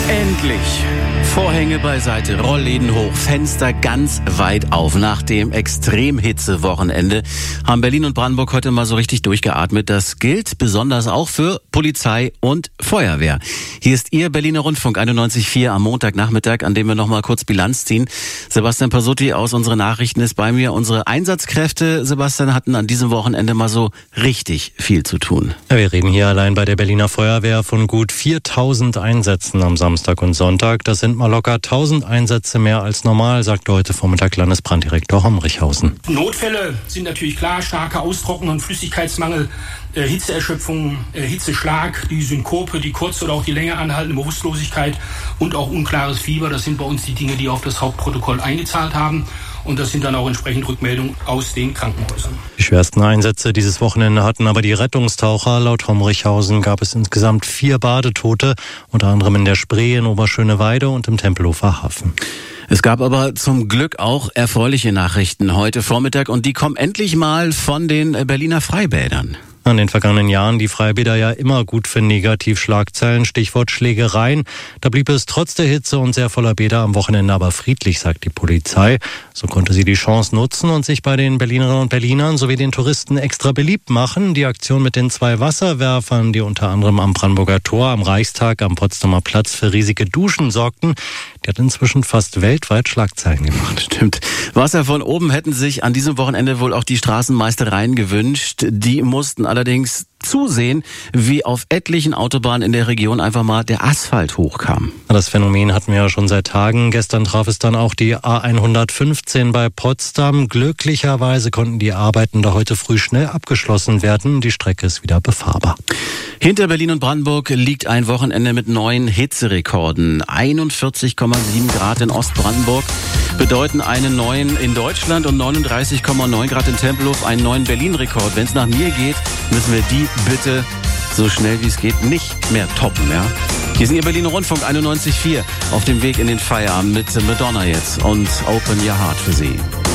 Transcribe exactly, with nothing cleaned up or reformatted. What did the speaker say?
Endlich! Vorhänge beiseite, Rollläden hoch, Fenster ganz weit auf. Nach dem Extremhitze-Wochenende haben Berlin und Brandenburg heute mal so richtig durchgeatmet. Das gilt besonders auch für Polizei und Feuerwehr. Hier ist Ihr Berliner Rundfunk einundneunzig Komma vier am Montagnachmittag, an dem wir noch mal kurz Bilanz ziehen. Sebastian Pasotti aus unseren Nachrichten ist bei mir. Unsere Einsatzkräfte, Sebastian, hatten an diesem Wochenende mal so richtig viel zu tun. Ja, wir reden hier allein bei der Berliner Feuerwehr von gut viertausend Einsätzen am Samstag und Sonntag. Das sind mal locker tausend Einsätze mehr als normal, sagte heute Vormittag Landesbranddirektor Homrichhausen. Notfälle sind natürlich klar: starke Austrocknung und Flüssigkeitsmangel, äh, Hitzeerschöpfung, äh, Hitzeschlag, die Synkope, die kurz oder auch die länger anhaltende Bewusstlosigkeit und auch unklares Fieber. Das sind bei uns die Dinge, die auf das Hauptprotokoll eingezahlt haben. Und das sind dann auch entsprechend Rückmeldungen aus den Krankenhäusern. Die schwersten Einsätze dieses Wochenende hatten aber die Rettungstaucher. Laut Homrichhausen gab es insgesamt vier Badetote, unter anderem in der Spree, in Oberschöneweide und im Tempelhofer Hafen. Es gab aber zum Glück auch erfreuliche Nachrichten heute Vormittag und die kommen endlich mal von den Berliner Freibädern. In den vergangenen Jahren die Freibäder ja immer gut für Negativschlagzeilen, Stichwort Schlägereien. Da blieb es trotz der Hitze und sehr voller Bäder am Wochenende aber friedlich, sagt die Polizei. So konnte sie die Chance nutzen und sich bei den Berlinerinnen und Berlinern sowie den Touristen extra beliebt machen. Die Aktion mit den zwei Wasserwerfern, die unter anderem am Brandenburger Tor, am Reichstag, am Potsdamer Platz für riesige Duschen sorgten, die hat inzwischen fast weltweit Schlagzeilen gemacht. Stimmt. Wasser von oben hätten sich an diesem Wochenende wohl auch die Straßenmeistereien gewünscht. Die mussten allerdings zusehen, wie auf etlichen Autobahnen in der Region einfach mal der Asphalt hochkam. Das Phänomen hatten wir ja schon seit Tagen. Gestern traf es dann auch die A hundertfünfzehn bei Potsdam. Glücklicherweise konnten die Arbeiten da heute früh schnell abgeschlossen werden. Die Strecke ist wieder befahrbar. Hinter Berlin und Brandenburg liegt ein Wochenende mit neuen Hitzerekorden. einundvierzig Komma sieben Grad in Ostbrandenburg bedeuten einen neuen in Deutschland und neununddreißig Komma neun Grad in Tempelhof einen neuen Berlin-Rekord. Wenn es nach mir geht, müssen wir die bitte so schnell wie es geht nicht mehr toppen. Ja? Hier sind Ihr Berliner Rundfunk einundneunzig Komma vier auf dem Weg in den Feierabend mit Madonna jetzt und Open Your Heart für Sie.